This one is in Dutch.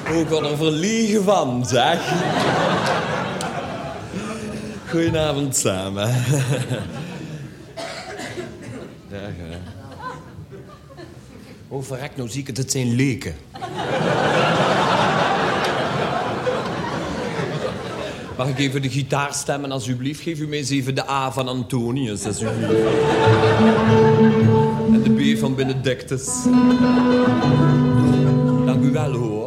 Ook wat er verliegen van, zeg. Goedenavond samen. Dag, hè. Oh, verrek, nou zie ik het zijn leken. Mag ik even de gitaar stemmen, alsjeblieft? Geef u mij eens even de A van Antonius, alsjeblieft. En de B van Benedictus. Dank u wel, hoor.